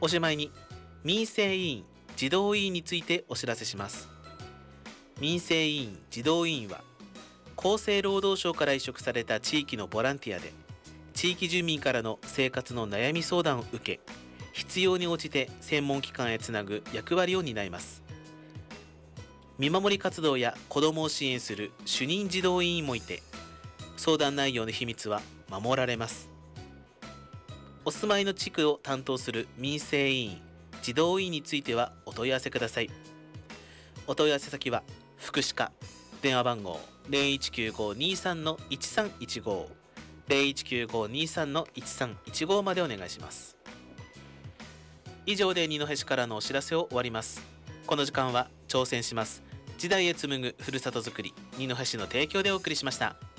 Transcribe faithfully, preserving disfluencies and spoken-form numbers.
おしまいに民生委員児童委員についてお知らせします。民生委員児童委員は厚生労働省から委嘱された地域のボランティアで、地域住民からの生活の悩み相談を受け、必要に応じて専門機関へつなぐ役割を担います。見守り活動や子どもを支援する主任児童委員もいて、相談内容の秘密は守られます。お住まいの地区を担当する民生委員児童委員についてはお問い合わせください。お問い合わせ先は福祉課、電話番号 ゼロいちきゅうごにさんのいちさんいちご ゼロいちきゅうごにさんのいちさんいちご までお願いします。以上で二戸市からのお知らせを終わります。この時間は挑戦します時代へ紡ぐふるさとづくり、二戸市の提供でお送りしました。